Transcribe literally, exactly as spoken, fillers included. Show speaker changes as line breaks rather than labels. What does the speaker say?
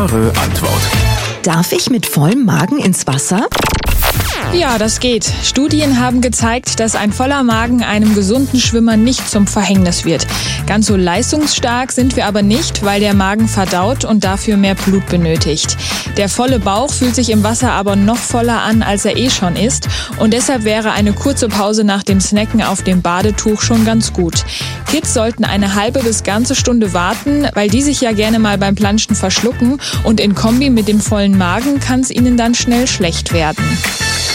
Eure Antwort.
Darf ich mit vollem Magen ins Wasser?
Ja, das geht. Studien haben gezeigt, dass ein voller Magen einem gesunden Schwimmer nicht zum Verhängnis wird. Ganz so leistungsstark sind wir aber nicht, weil der Magen verdaut und dafür mehr Blut benötigt. Der volle Bauch fühlt sich im Wasser aber noch voller an, als er eh schon ist. Und deshalb wäre eine kurze Pause nach dem Snacken auf dem Badetuch schon ganz gut. Kids sollten eine halbe bis ganze Stunde warten, weil die sich ja gerne mal beim Planschen verschlucken. Und in Kombi mit dem vollen Magen kann es ihnen dann schnell schlecht werden.